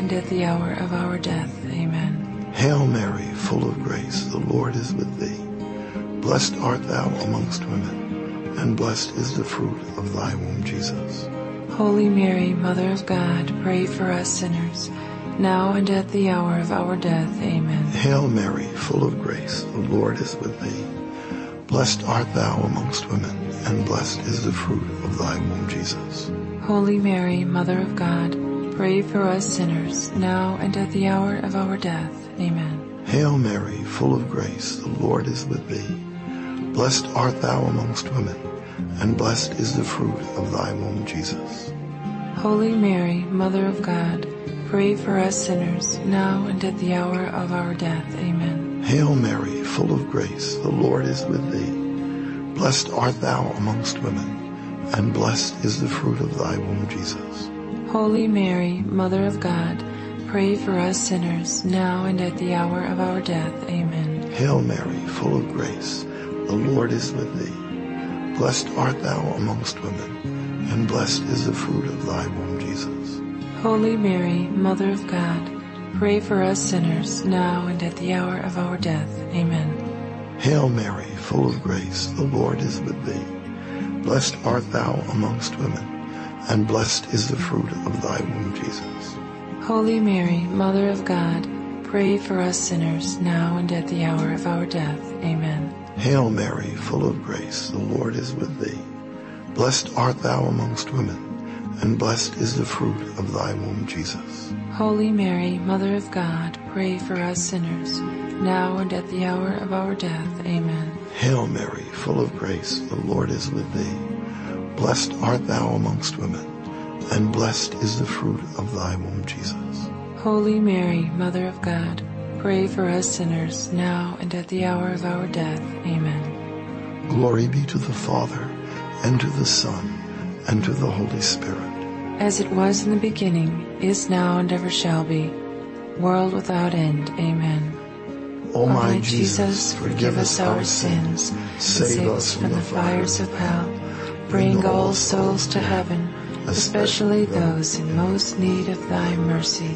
and at the hour of our death. Amen. Hail Mary, full of grace, the Lord is with thee. Blessed art thou amongst women, and blessed is the fruit of thy womb, Jesus. Holy Mary, Mother of God, pray for us sinners, now and at the hour of our death. Amen. Hail Mary, full of grace, the Lord is with thee. Blessed art thou amongst women, and blessed is the fruit of thy womb, Jesus. Holy Mary, Mother of God, pray for us sinners, now and at the hour of our death. Amen. Hail Mary, full of grace, the Lord is with thee. Blessed art thou amongst women, and blessed is the fruit of thy womb, Jesus. Holy Mary, Mother of God, pray for us sinners, now and at the hour of our death. Amen. Hail Mary, full of grace, the Lord is with thee. Blessed art thou amongst women, and blessed is the fruit of thy womb, Jesus. Holy Mary, Mother of God, pray for us sinners, now and at the hour of our death. Amen. Hail Mary, full of grace, the Lord is with thee. Blessed art thou amongst women, and blessed is the fruit of thy womb, Jesus. Holy Mary, Mother of God, pray for us sinners, now and at the hour of our death. Amen. Hail Mary, full of grace, the Lord is with thee. Blessed art thou amongst women, and blessed is the fruit of thy womb, Jesus. Holy Mary, Mother of God, pray for us sinners, now and at the hour of our death. Amen. Hail Mary, full of grace, the Lord is with thee. Blessed art thou amongst women, and blessed is the fruit of thy womb, Jesus. Holy Mary, Mother of God, pray for us sinners, now and at the hour of our death. Amen. Hail Mary, full of grace, the Lord is with thee. Blessed art thou amongst women, and blessed is the fruit of thy womb, Jesus. Holy Mary, Mother of God, pray for us sinners, now and at the hour of our death. Amen. Glory be to the Father, and to the Son, and to the Holy Spirit. As it was in the beginning, is now, and ever shall be, world without end. Amen. O my Jesus, forgive us our sins, save us from the fires of hell, bring all souls to heaven, especially those in most need of thy mercy.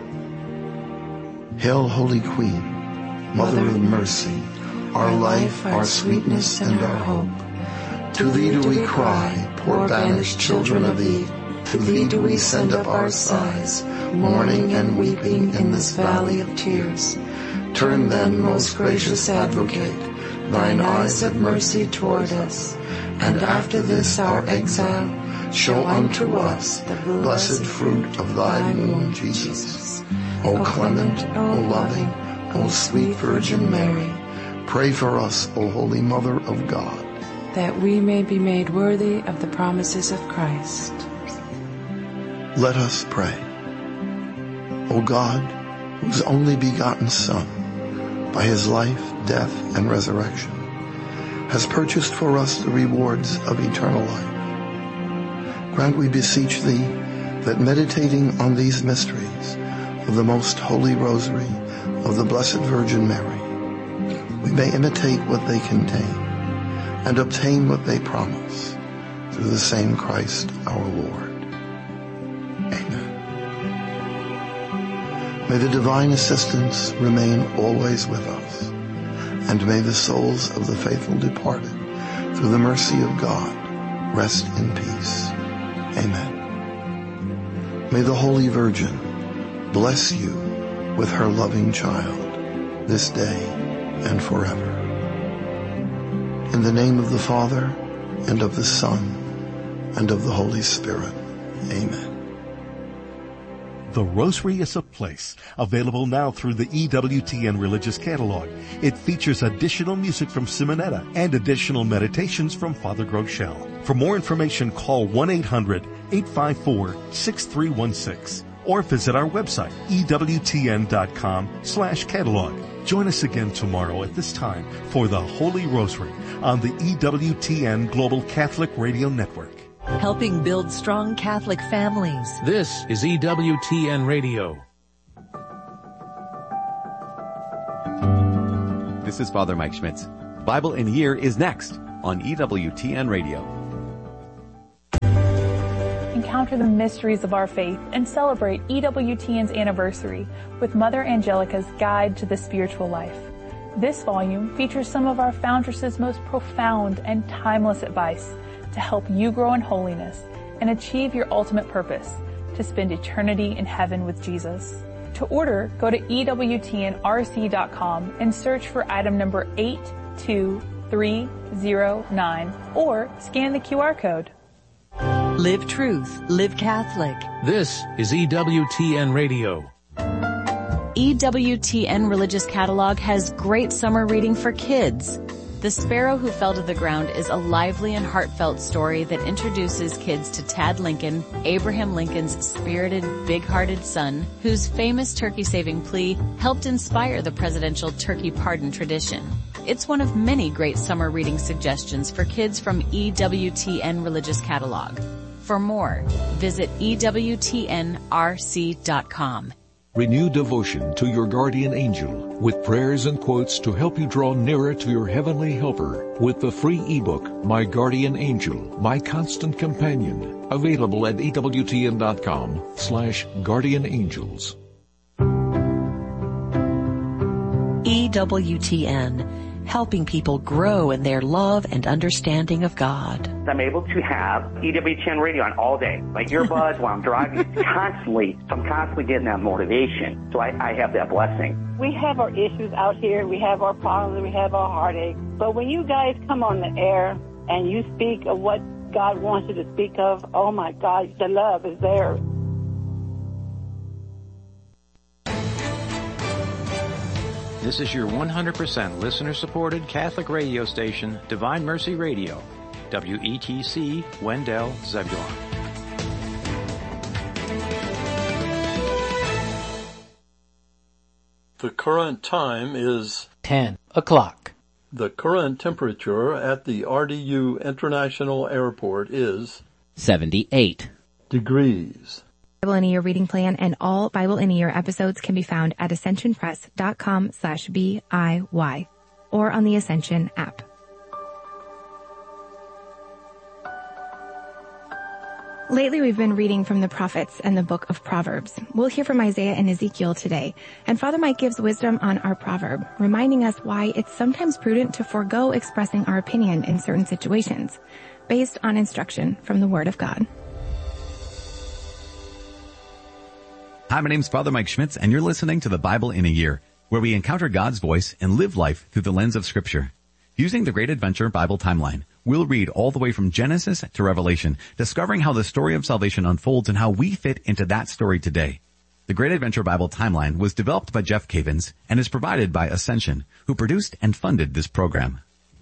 Hail, Holy Queen, Mother of mercy, our life, our sweetness, and our hope. To thee do we cry, poor banished children of Eve. To thee do we send up our sighs, mourning and weeping in this valley of tears. Turn then, most gracious Advocate, thine eyes of mercy toward us, and after this our exile, show unto us the blessed fruit of thy womb, Jesus. O clement, O loving, O sweet Virgin Mary, pray for us, O Holy Mother of God, that we may be made worthy of the promises of Christ. Let us pray. O God, whose only begotten Son, by his life, death, and resurrection, has purchased for us the rewards of eternal life, grant, we beseech thee, that meditating on these mysteries of the most holy rosary of the Blessed Virgin Mary, we may imitate what they contain and obtain what they promise, through the same Christ our Lord. Amen. May the divine assistance remain always with us, and may the souls of the faithful departed, through the mercy of God, rest in peace. Amen. May the Holy Virgin bless you with her loving child, this day and forever. In the name of the Father, and of the Son, and of the Holy Spirit. Amen. The Rosary is a Place, available now through the EWTN Religious Catalog. It features additional music from Simonetta and additional meditations from Father Groeschel. For more information, call 1-800-854-6316 or visit our website, EWTN.com/catalog. Join us again tomorrow at this time for the Holy Rosary on the EWTN Global Catholic Radio Network. Helping build strong Catholic families. This is EWTN Radio. This is Father Mike Schmitz. Bible in a Year is next on EWTN Radio. In encounter the mysteries of our faith and celebrate EWTN's anniversary with Mother Angelica's Guide to the Spiritual Life. This volume features some of our foundress's most profound and timeless advice to help you grow in holiness and achieve your ultimate purpose, to spend eternity in heaven with Jesus. To order, go to EWTNRC.com and search for item number 82309 or scan the QR code. Live truth, live Catholic. This is EWTN Radio. EWTN Religious Catalog has great summer reading for kids. The Sparrow Who Fell to the Ground is a lively and heartfelt story that introduces kids to Tad Lincoln, Abraham Lincoln's spirited, big-hearted son, whose famous turkey-saving plea helped inspire the presidential turkey pardon tradition. It's one of many great summer reading suggestions for kids from EWTN Religious Catalog. For more, visit EWTNRC.com. Renew devotion to your guardian angel with prayers and quotes to help you draw nearer to your heavenly helper with the free ebook, My Guardian Angel, My Constant Companion, available at EWTN.com/guardianangels. EWTN, helping people grow in their love and understanding of God. I'm able to have EWTN radio on all day. My earbuds while I'm driving, I'm constantly getting that motivation. So I have that blessing. We have our issues out here. We have our problems. We have our heartaches. But when you guys come on the air and you speak of what God wants you to speak of, oh my God, the love is there. This is your 100% listener-supported Catholic radio station, Divine Mercy Radio, WETC, Wendell, Zebulon. The current time is 10 o'clock. The current temperature at the RDU International Airport is 78 degrees. Bible in a Year reading plan and all Bible in a Year episodes can be found at ascensionpress.com/BIY or on the Ascension app. Lately we've been reading from the prophets and the book of Proverbs. We'll hear from Isaiah and Ezekiel today, and Father Mike gives wisdom on our proverb, reminding us why it's sometimes prudent to forego expressing our opinion in certain situations, based on instruction from the Word of God. Hi, my name's Father Mike Schmitz, and you're listening to the Bible in a Year, where we encounter God's voice and live life through the lens of Scripture. Using the Great Adventure Bible Timeline, we'll read all the way from Genesis to Revelation, discovering how the story of salvation unfolds and how we fit into that story today. The Great Adventure Bible Timeline was developed by Jeff Cavins and is provided by Ascension, who produced and funded this program.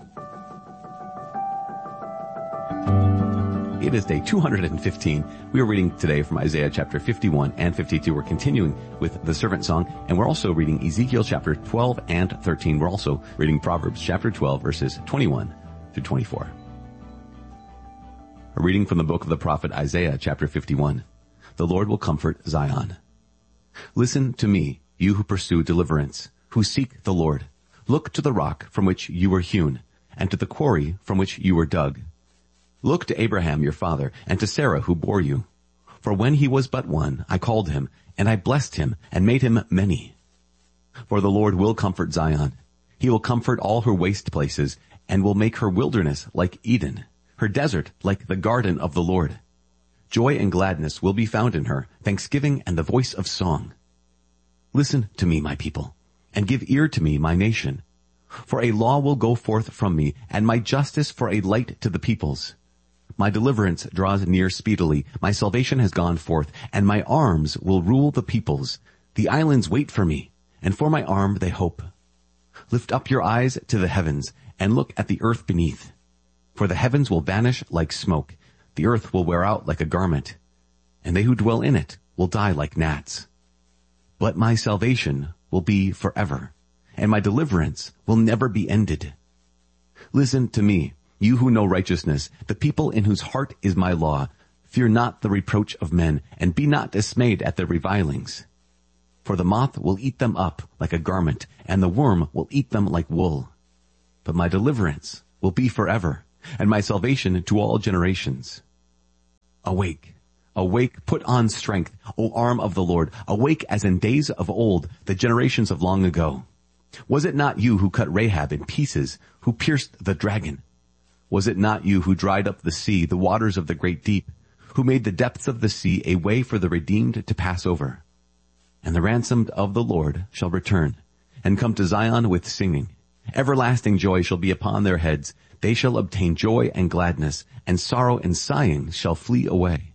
It is day 215. We are reading today from Isaiah chapter 51 and 52. We're continuing with the servant song, and we're also reading Ezekiel chapter 12 and 13. We're also reading Proverbs chapter 12, verses 21 through 24. A reading from the book of the prophet Isaiah chapter 51. The Lord will comfort Zion. Listen to me, you who pursue deliverance, who seek the Lord. Look to the rock from which you were hewn, and to the quarry from which you were dug. Look to Abraham your father, and to Sarah who bore you. For when he was but one, I called him, and I blessed him, and made him many. For the Lord will comfort Zion. He will comfort all her waste places, and will make her wilderness like Eden, her desert like the garden of the Lord. Joy and gladness will be found in her, thanksgiving and the voice of song. Listen to me, my people, and give ear to me, my nation. For a law will go forth from me, and my justice for a light to the peoples. My deliverance draws near speedily. My salvation has gone forth, and my arms will rule the peoples. The islands wait for me, and for my arm they hope. Lift up your eyes to the heavens, and look at the earth beneath. For the heavens will vanish like smoke. The earth will wear out like a garment, and they who dwell in it will die like gnats. But my salvation will be forever, and my deliverance will never be ended. Listen to me, you who know righteousness, the people in whose heart is my law. Fear not the reproach of men, and be not dismayed at their revilings. For the moth will eat them up like a garment, and the worm will eat them like wool. But my deliverance will be forever, and my salvation to all generations. Awake, Awake, put on strength, O arm of the Lord. Awake as in days of old, the generations of long ago. Was it not you who cut Rahab in pieces, who pierced the dragon? Was it not you who dried up the sea, the waters of the great deep, who made the depths of the sea a way for the redeemed to pass over? And the ransomed of the Lord shall return, and come to Zion with singing. Everlasting joy shall be upon their heads. They shall obtain joy and gladness, and sorrow and sighing shall flee away.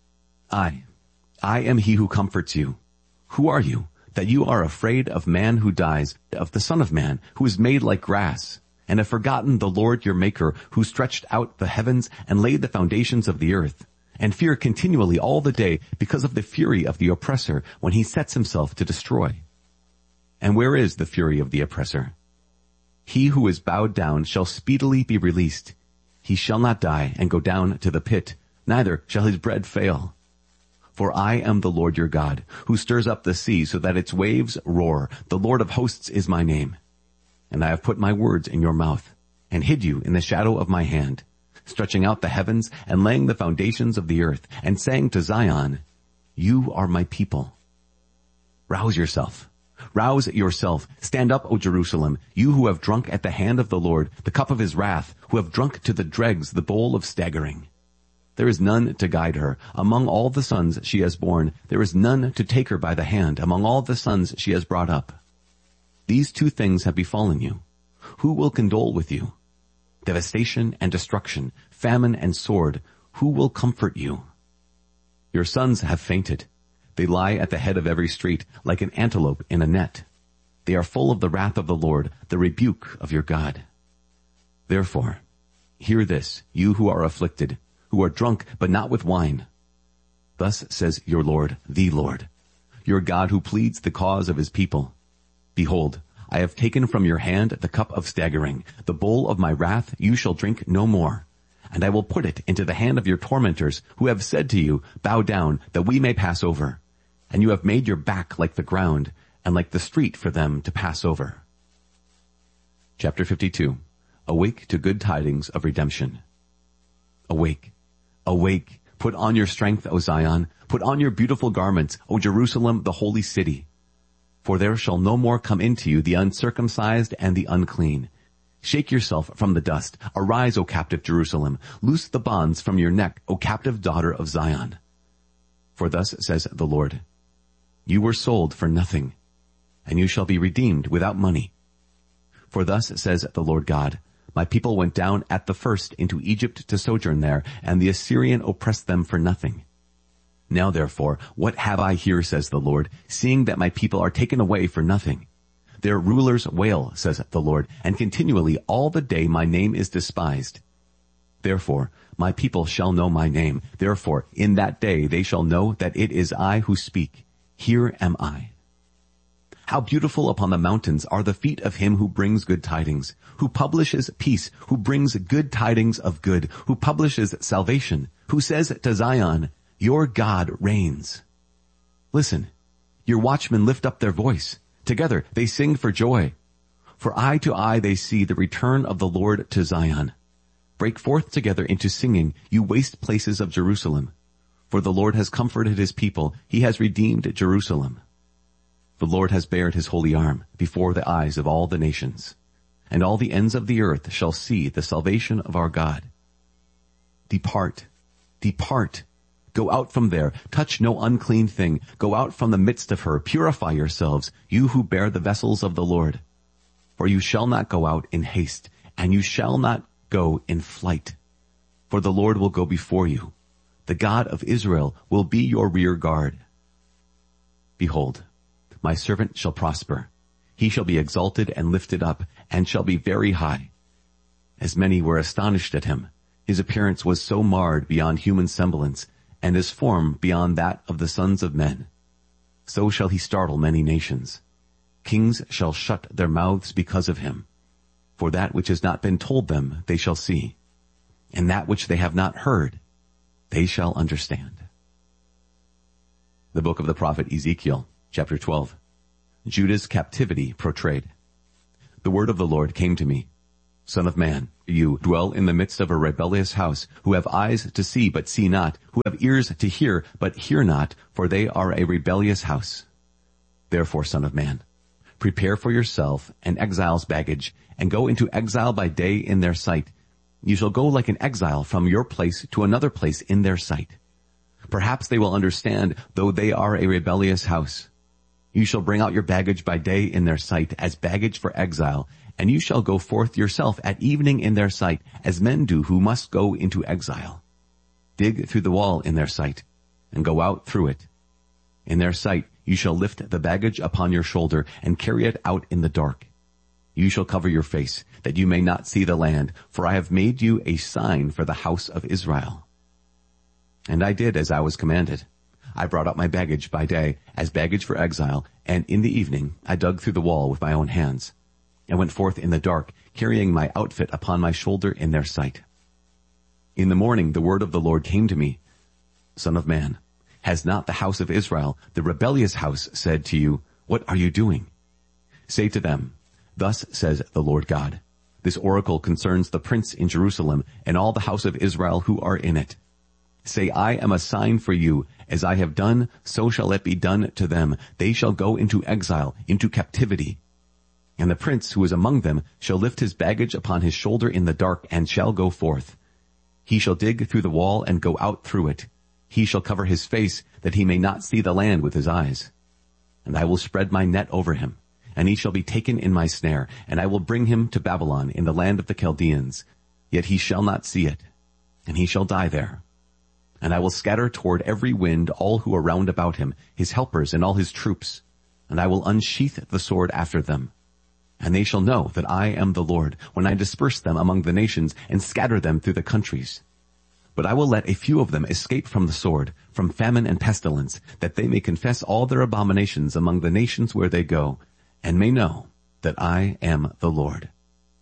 I am he who comforts you. Who are you, that you are afraid of man who dies, of the Son of Man, who is made like grass, and have forgotten the Lord your Maker, who stretched out the heavens and laid the foundations of the earth, and fear continually all the day because of the fury of the oppressor when he sets himself to destroy? And where is the fury of the oppressor? He who is bowed down shall speedily be released. He shall not die and go down to the pit, neither shall his bread fail. For I am the Lord your God, who stirs up the sea so that its waves roar. The Lord of hosts is my name. And I have put my words in your mouth, and hid you in the shadow of my hand, stretching out the heavens and laying the foundations of the earth, and saying to Zion, you are my people. Rouse yourself. Rouse yourself. Stand up, O Jerusalem, you who have drunk at the hand of the Lord the cup of his wrath, who have drunk to the dregs the bowl of staggering. There is none to guide her. Among all the sons she has borne, there is none to take her by the hand among all the sons she has brought up. These two things have befallen you. Who will condole with you? Devastation and destruction, famine and sword. Who will comfort you? Your sons have fainted. They lie at the head of every street, like an antelope in a net. They are full of the wrath of the Lord, the rebuke of your God. Therefore, hear this, you who are afflicted, who are drunk, but not with wine. Thus says your Lord, the Lord, your God who pleads the cause of his people. Behold, I have taken from your hand the cup of staggering, the bowl of my wrath you shall drink no more. And I will put it into the hand of your tormentors, who have said to you, bow down, that we may pass over. And you have made your back like the ground, and like the street for them to pass over. Chapter 52. Awake to good tidings of redemption. Awake. Awake, put on your strength, O Zion. Put on your beautiful garments, O Jerusalem, the holy city. For there shall no more come into you the uncircumcised and the unclean. Shake yourself from the dust. Arise, O captive Jerusalem. Loose the bonds from your neck, O captive daughter of Zion. For thus says the Lord, you were sold for nothing, and you shall be redeemed without money. For thus says the Lord God, my people went down at the first into Egypt to sojourn there, and the Assyrian oppressed them for nothing. Now therefore, what have I here, says the Lord, seeing that my people are taken away for nothing? Their rulers wail, says the Lord, and continually all the day my name is despised. Therefore, my people shall know my name. Therefore, in that day they shall know that it is I who speak. Here am I. How beautiful upon the mountains are the feet of him who brings good tidings, who publishes peace, who brings good tidings of good, who publishes salvation, who says to Zion, your God reigns. Listen, your watchmen lift up their voice. Together they sing for joy. For eye to eye they see the return of the Lord to Zion. Break forth together into singing, you waste places of Jerusalem. For the Lord has comforted his people. He has redeemed Jerusalem. The Lord has bared his holy arm before the eyes of all the nations, and all the ends of the earth shall see the salvation of our God. Depart, depart, go out from there, touch no unclean thing, go out from the midst of her, purify yourselves, you who bear the vessels of the Lord. For you shall not go out in haste, and you shall not go in flight. For the Lord will go before you. The God of Israel will be your rear guard. Behold, my servant shall prosper. He shall be exalted and lifted up, and shall be very high. As many were astonished at him, his appearance was so marred beyond human semblance, and his form beyond that of the sons of men. So shall he startle many nations. Kings shall shut their mouths because of him. For that which has not been told them they shall see, and that which they have not heard they shall understand. The book of the prophet Ezekiel, chapter 12. Judah's captivity portrayed. The word of the Lord came to me. Son of man, you dwell in the midst of a rebellious house, who have eyes to see but see not, who have ears to hear but hear not, for they are a rebellious house. Therefore, son of man, prepare for yourself an exile's baggage, and go into exile by day in their sight. You shall go like an exile from your place to another place in their sight. Perhaps they will understand, though they are a rebellious house. You shall bring out your baggage by day in their sight, as baggage for exile, and you shall go forth yourself at evening in their sight, as men do who must go into exile. Dig through the wall in their sight, and go out through it. In their sight you shall lift the baggage upon your shoulder, and carry it out in the dark. You shall cover your face, that you may not see the land, for I have made you a sign for the house of Israel. And I did as I was commanded. I brought out my baggage by day, as baggage for exile, and in the evening I dug through the wall with my own hands. I went forth in the dark, carrying my outfit upon my shoulder in their sight. In the morning the word of the Lord came to me. Son of man, has not the house of Israel, the rebellious house, said to you, what are you doing? Say to them, thus says the Lord God, this oracle concerns the prince in Jerusalem and all the house of Israel who are in it. Say, I am a sign for you. As I have done, so shall it be done to them. They shall go into exile, into captivity. And the prince who is among them shall lift his baggage upon his shoulder in the dark and shall go forth. He shall dig through the wall and go out through it. He shall cover his face, that he may not see the land with his eyes. And I will spread my net over him, and he shall be taken in my snare, and I will bring him to Babylon in the land of the Chaldeans. Yet he shall not see it, and he shall die there. And I will scatter toward every wind all who are round about him, his helpers and all his troops, and I will unsheath the sword after them. And they shall know that I am the Lord, when I disperse them among the nations and scatter them through the countries. But I will let a few of them escape from the sword, from famine and pestilence, that they may confess all their abominations among the nations where they go, and may know that I am the Lord.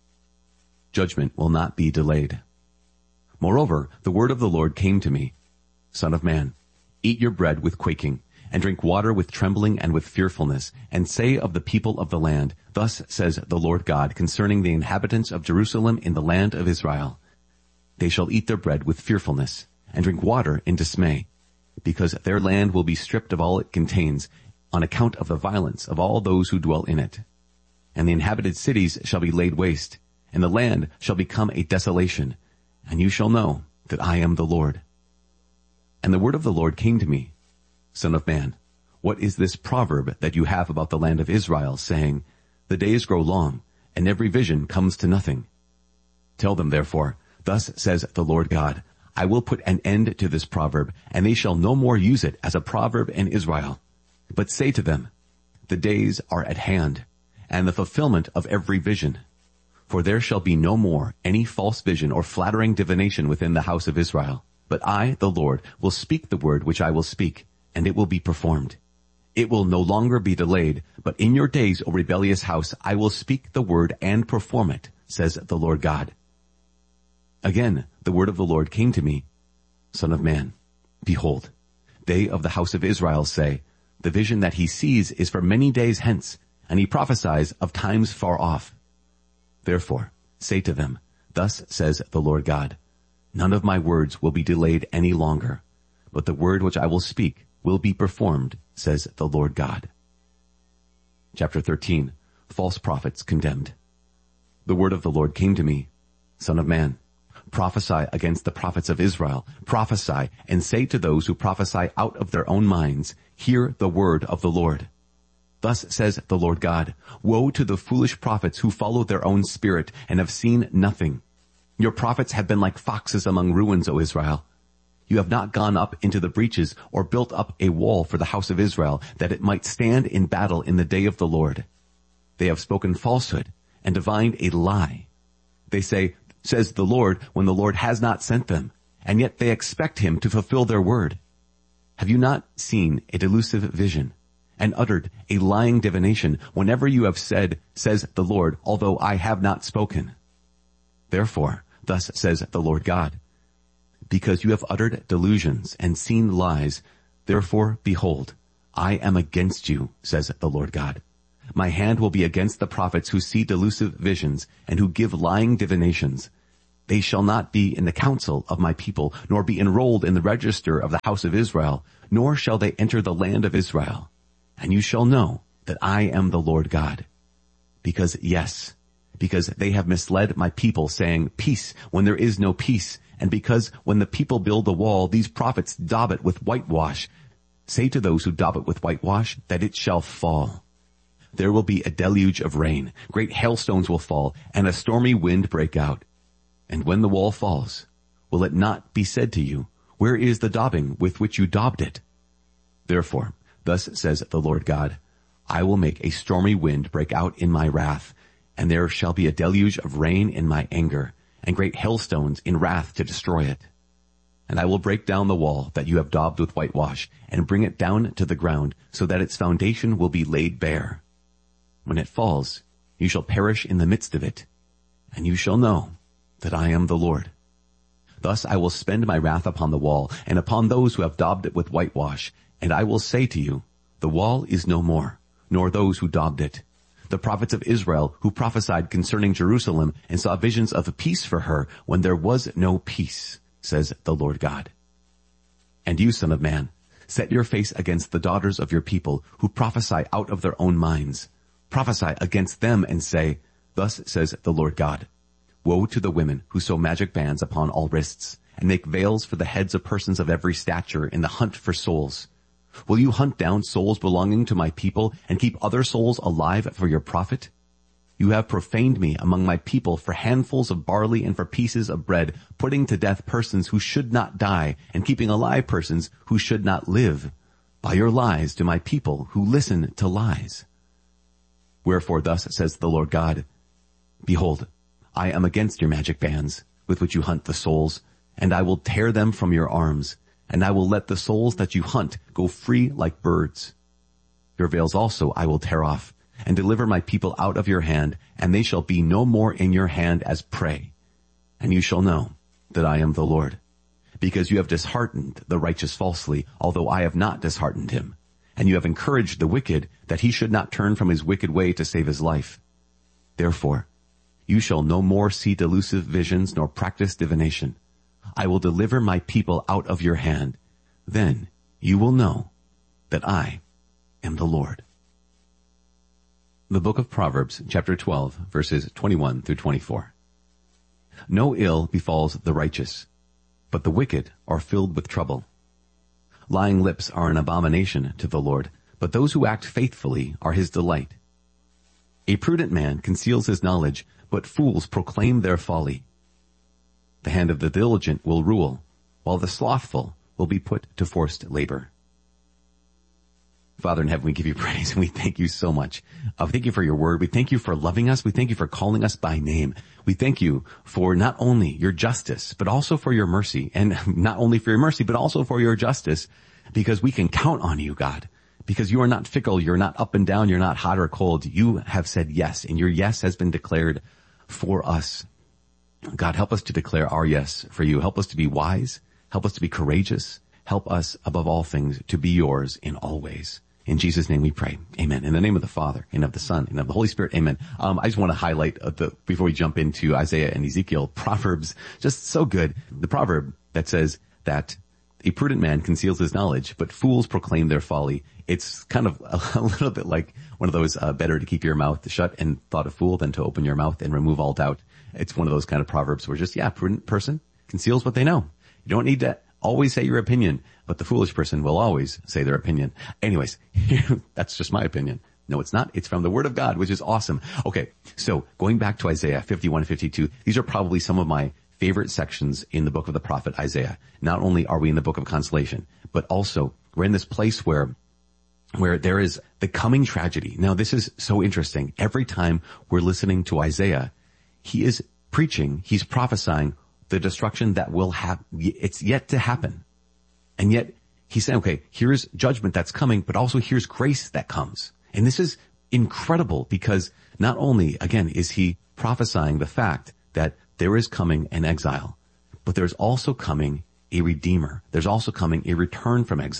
Judgment will not be delayed. Moreover, the word of the Lord came to me. Son of man, eat your bread with quaking, and drink water with trembling and with fearfulness, and say of the people of the land, thus says the Lord God concerning the inhabitants of Jerusalem in the land of Israel. They shall eat their bread with fearfulness, and drink water in dismay, because their land will be stripped of all it contains, on account of the violence of all those who dwell in it. And the inhabited cities shall be laid waste, and the land shall become a desolation, and you shall know that I am the Lord. And the word of the Lord came to me. Son of man, what is this proverb that you have about the land of Israel, saying, the days grow long, and every vision comes to nothing? Tell them, therefore, thus says the Lord God, I will put an end to this proverb, and they shall no more use it as a proverb in Israel. But say to them, the days are at hand, and the fulfillment of every vision. For there shall be no more any false vision or flattering divination within the house of Israel. But I, the Lord, will speak the word which I will speak, and it will be performed. It will no longer be delayed, but in your days, O rebellious house, I will speak the word and perform it, says the Lord God. Again, the word of the Lord came to me. Son of man, behold, they of the house of Israel say, the vision that he sees is for many days hence, and he prophesies of times far off. Therefore, say to them, thus says the Lord God, none of my words will be delayed any longer, but the word which I will speak will be performed, says the Lord God. Chapter 13. False prophets condemned. The word of the Lord came to me. Son of man, prophesy against the prophets of Israel. Prophesy and say to those who prophesy out of their own minds, hear the word of the Lord. Thus says the Lord God, woe to the foolish prophets who follow their own spirit and have seen nothing. Your prophets have been like foxes among ruins, O Israel. You have not gone up into the breaches or built up a wall for the house of Israel, that it might stand in battle in the day of the Lord. They have spoken falsehood and divined a lie. They say, says the Lord, when the Lord has not sent them, and yet they expect him to fulfill their word. Have you not seen a delusive vision and uttered a lying divination whenever you have said, says the Lord, although I have not spoken? Therefore, thus says the Lord God, because you have uttered delusions and seen lies, therefore, behold, I am against you, says the Lord God. My hand will be against the prophets who see delusive visions and who give lying divinations. They shall not be in the council of my people, nor be enrolled in the register of the house of Israel, nor shall they enter the land of Israel. And you shall know that I am the Lord God. Because they have misled my people, saying, peace, when there is no peace. And because when the people build the wall, these prophets daub it with whitewash. Say to those who daub it with whitewash that it shall fall. There will be a deluge of rain. Great hailstones will fall, and a stormy wind break out. And when the wall falls, will it not be said to you, where is the daubing with which you daubed it? Therefore, thus says the Lord God, I will make a stormy wind break out in my wrath, and there shall be a deluge of rain in my anger, and great hailstones in wrath to destroy it. And I will break down the wall that you have daubed with whitewash, and bring it down to the ground, so that its foundation will be laid bare. When it falls, you shall perish in the midst of it, and you shall know that I am the Lord. Thus I will spend my wrath upon the wall, and upon those who have daubed it with whitewash, and I will say to you, the wall is no more, nor those who daubed it. The prophets of Israel who prophesied concerning Jerusalem and saw visions of peace for her when there was no peace, says the Lord God. And you, son of man, set your face against the daughters of your people who prophesy out of their own minds. Prophesy against them and say, thus says the Lord God. Woe to the women who sew magic bands upon all wrists and make veils for the heads of persons of every stature in the hunt for souls. Will you hunt down souls belonging to my people and keep other souls alive for your profit? You have profaned me among my people for handfuls of barley and for pieces of bread, putting to death persons who should not die and keeping alive persons who should not live, by your lies to my people who listen to lies. Wherefore thus says the Lord God, behold, I am against your magic bands with which you hunt the souls, and I will tear them from your arms, and I will let the souls that you hunt go free like birds. Your veils also I will tear off, and deliver my people out of your hand, and they shall be no more in your hand as prey. And you shall know that I am the Lord, because you have disheartened the righteous falsely, although I have not disheartened him. And you have encouraged the wicked, that he should not turn from his wicked way to save his life. Therefore, you shall no more see delusive visions, nor practice divination. I will deliver my people out of your hand. Then you will know that I am the Lord. The book of Proverbs, chapter 12, verses 21 through 24. No ill befalls the righteous, but the wicked are filled with trouble. Lying lips are an abomination to the Lord, but those who act faithfully are his delight. A prudent man conceals his knowledge, but fools proclaim their folly. The hand of the diligent will rule, while the slothful will be put to forced labor. Father in heaven, we give you praise and we thank you so much. We thank you for your word. We thank you for loving us. We thank you for calling us by name. We thank you for not only your justice, but also for your mercy. And not only for your mercy, but also for your justice, because we can count on you, God. Because you are not fickle, you're not up and down, you're not hot or cold. You have said yes, and your yes has been declared for us. God, help us to declare our yes for you. Help us to be wise. Help us to be courageous. Help us, above all things, to be yours in all ways. In Jesus' name we pray. Amen. In the name of the Father, and of the Son, and of the Holy Spirit. Amen. I just want to highlight, before we jump into Isaiah and Ezekiel, Proverbs, just so good. The proverb that says that a prudent man conceals his knowledge, but fools proclaim their folly. It's kind of a little bit like one of those, better to keep your mouth shut and thought a fool than to open your mouth and remove all doubt. It's one of those kind of proverbs where just, prudent person conceals what they know. You don't need to always say your opinion, but the foolish person will always say their opinion. Anyways, that's just my opinion. No, it's not. It's from the Word of God, which is awesome. Okay, so going back to Isaiah 51 and 52, these are probably some of my favorite sections in the book of the prophet Isaiah. Not only are we in the book of consolation, but also we're in this place where there is the coming tragedy. Now, this is so interesting. Every time we're listening to Isaiah, he is preaching, he's prophesying the destruction that will happen. It's yet to happen. And yet he's saying, okay, here's judgment that's coming, but also here's grace that comes. And this is incredible because not only, again, is he prophesying the fact that there is coming an exile, but there's also coming a redeemer. There's also coming a return from exile.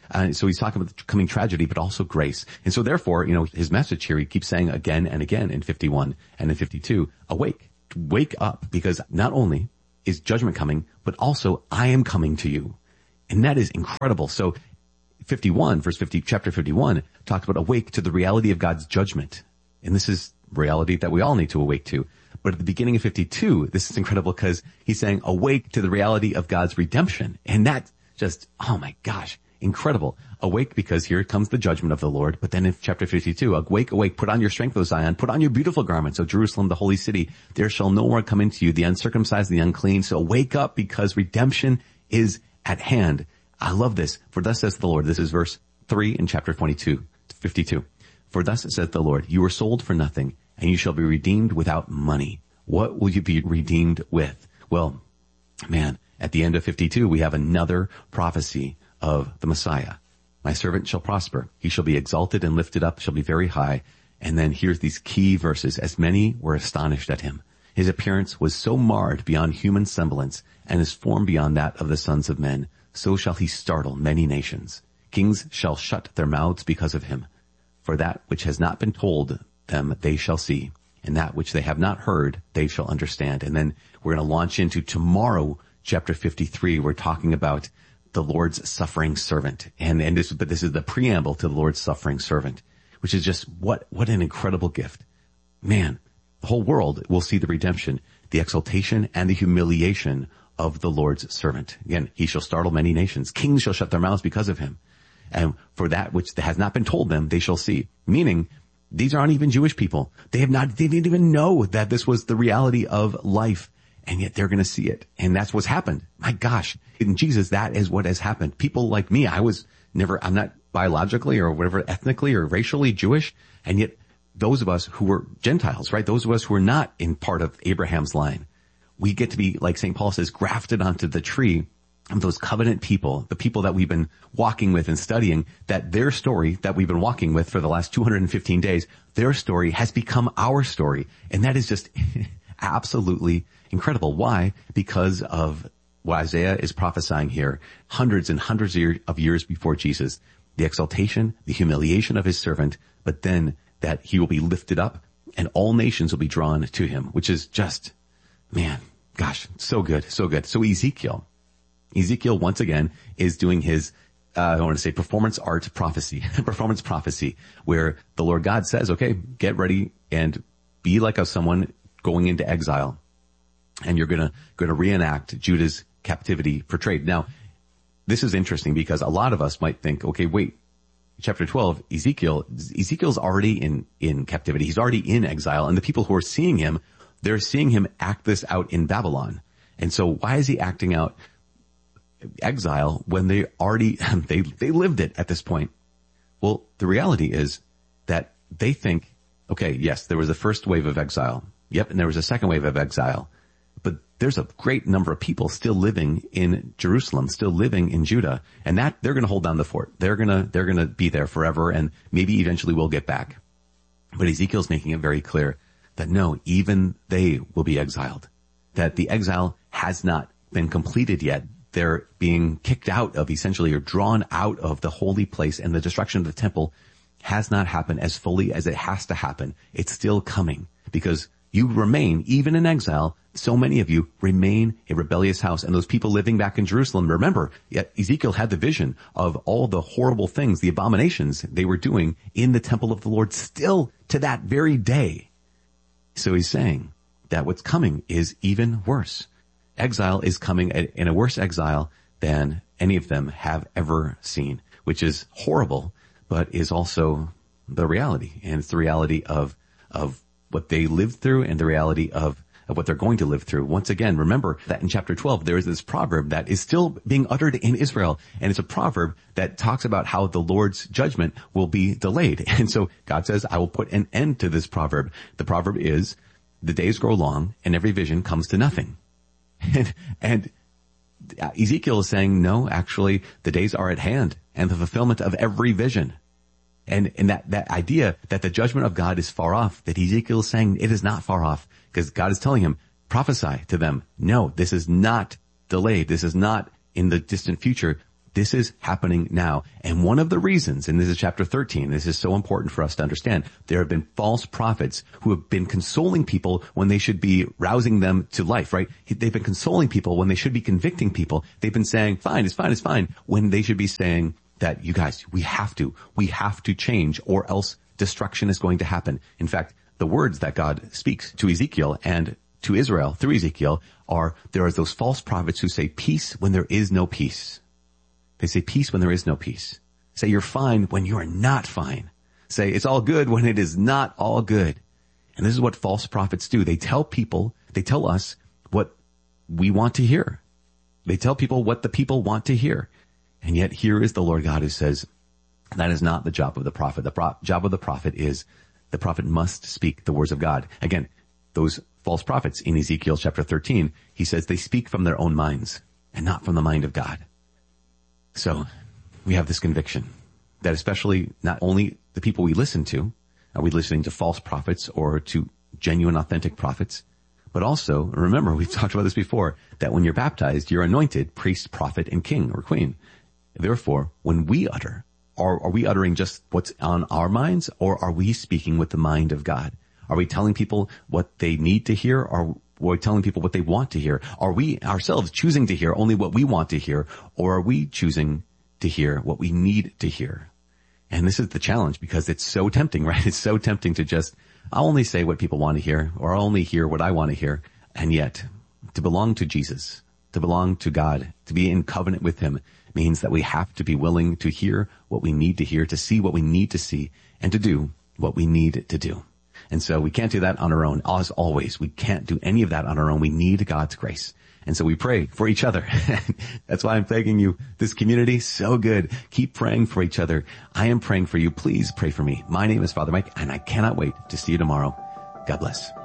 So he's talking about the coming tragedy, but also grace. And so therefore, his message here, he keeps saying again and again in 51 and in 52, awake, wake up, because not only is judgment coming, but also I am coming to you. And that is incredible. So 51, verse 50, chapter 51 talks about awake to the reality of God's judgment. And this is reality that we all need to awake to. But at the beginning of 52, this is incredible because he's saying awake to the reality of God's redemption. And that's just, oh my gosh, incredible. Awake because here comes the judgment of the Lord. But then in chapter 52, awake, awake, put on your strength, O Zion, put on your beautiful garments, O Jerusalem, the holy city. There shall no more come into you, the uncircumcised, the unclean. So wake up because redemption is at hand. I love this. For thus says the Lord, this is verse 3 in chapter 52. For thus says the Lord, you were sold for nothing, and you shall be redeemed without money. What will you be redeemed with? Well, man, at the end of 52, we have another prophecy of the Messiah. My servant shall prosper. He shall be exalted and lifted up, shall be very high. And then here's these key verses. As many were astonished at him. His appearance was so marred beyond human semblance, and his form beyond that of the sons of men. So shall he startle many nations. Kings shall shut their mouths because of him. For that which has not been told them they shall see, and that which they have not heard they shall understand. And then we're going to launch into tomorrow, chapter 53. We're talking about the Lord's suffering servant. But this is the preamble to the Lord's suffering servant, which is just what an incredible gift. Man, the whole world will see the redemption, the exaltation, and the humiliation of the Lord's servant. Again, he shall startle many nations. Kings shall shut their mouths because of him. And for that which has not been told them, they shall see. Meaning, these aren't even Jewish people. They didn't even know that this was the reality of life. And yet they're going to see it. And that's what's happened. My gosh. In Jesus, that is what has happened. People like me, I'm not biologically or whatever, ethnically or racially Jewish. And yet those of us who were Gentiles, right? Those of us who are not in part of Abraham's line, we get to be, like St. Paul says, grafted onto the tree of those covenant people, the people that we've been walking with and studying, that their story that we've been walking with for the last 215 days, their story has become our story. And that is just absolutely incredible. Why? Because of what Isaiah is prophesying here, hundreds and hundreds of years before Jesus, the exaltation, the humiliation of his servant, but then that he will be lifted up and all nations will be drawn to him, which is just, man, gosh, so good, so good. So Ezekiel once again is doing his, I want to say performance prophecy, where the Lord God says, okay, get ready and be like someone going into exile. And you're going to reenact Judah's captivity portrayed. Now, this is interesting because a lot of us might think, okay, wait, chapter 12, Ezekiel's already in captivity. He's already in exile. And the people who are seeing him, they're seeing him act this out in Babylon. And so why is he acting out exile when they already, they lived it at this point? Well, the reality is that they think, okay, yes, there was a first wave of exile. Yep. And there was a second wave of exile. But there's a great number of people still living in Jerusalem, still living in Judah, and that they're going to hold down the fort. They're going to be there forever, and maybe eventually we'll get back. But Ezekiel's making it very clear that no, even they will be exiled, that the exile has not been completed yet. They're being kicked out of, essentially, or drawn out of the holy place, and the destruction of the temple has not happened as fully as it has to happen. It's still coming because you remain, even in exile, so many of you remain a rebellious house. And those people living back in Jerusalem, remember, Ezekiel had the vision of all the horrible things, the abominations they were doing in the temple of the Lord still to that very day. So he's saying that what's coming is even worse. Exile is coming in a worse exile than any of them have ever seen, which is horrible, but is also the reality. And it's the reality of what they lived through and the reality of what they're going to live through. Once again, remember that in chapter 12, there is this proverb that is still being uttered in Israel. And it's a proverb that talks about how the Lord's judgment will be delayed. And so God says, I will put an end to this proverb. The proverb is, the days grow long and every vision comes to nothing. And Ezekiel is saying, no, actually, the days are at hand and the fulfillment of every vision. And that idea that the judgment of God is far off, that Ezekiel is saying it is not far off, because God is telling him, prophesy to them. No, this is not delayed. This is not in the distant future. This is happening now. And one of the reasons, and this is chapter 13, this is so important for us to understand, there have been false prophets who have been consoling people when they should be rousing them to life, right? They've been consoling people when they should be convicting people. They've been saying, fine, it's fine, it's fine, when they should be saying that, you guys, we have to change, or else destruction is going to happen. In fact, the words that God speaks to Ezekiel and to Israel through Ezekiel are, there are those false prophets who say peace when there is no peace. They say peace when there is no peace. Say you're fine when you are not fine. Say it's all good when it is not all good. And this is what false prophets do. They tell us what we want to hear. They tell people what the people want to hear. And yet here is the Lord God who says, that is not the job of the prophet. The job of the prophet is, the prophet must speak the words of God. Again, those false prophets in Ezekiel chapter 13, he says they speak from their own minds and not from the mind of God. So we have this conviction that especially not only the people we listen to, are we listening to false prophets or to genuine, authentic prophets, but also, remember, we've talked about this before, that when you're baptized, you're anointed priest, prophet, and king or queen. Therefore, when we utter, are we uttering just what's on our minds, or are we speaking with the mind of God? Are we telling people what they need to hear, or are we telling people what they want to hear? Are we ourselves choosing to hear only what we want to hear, or are we choosing to hear what we need to hear? And this is the challenge, because it's so tempting, right? It's so tempting to just, I'll only say what people want to hear, or I'll only hear what I want to hear. And yet, to belong to Jesus, to belong to God, to be in covenant with Him, means that we have to be willing to hear what we need to hear, to see what we need to see, and to do what we need to do. And so we can't do that on our own. As always, we can't do any of that on our own. We need God's grace. And so we pray for each other. That's why I'm begging you, this community, so good. Keep praying for each other. I am praying for you. Please pray for me. My name is Father Mike, and I cannot wait to see you tomorrow. God bless.